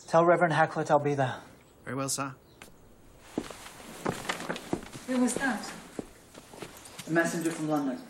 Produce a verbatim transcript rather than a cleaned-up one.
Tell Reverend Hacklet I'll be there. Very well, sir. Who was that? A messenger from London.